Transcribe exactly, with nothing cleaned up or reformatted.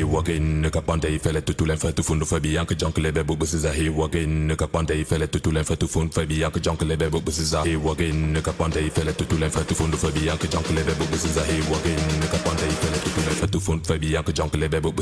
walking, kapante fele tutulen fa tu fundu fa bianca junk lebe bubuses a he walking, kapante fele tutulen fa tu fund fa bianca junk lebe bubuses a he walking, kapante fele tutulen fa tu fundu fa bianca junk lebe bubuses a he walking, kapante fele tutulen fa tu fund fa bianca junk lebe bubuses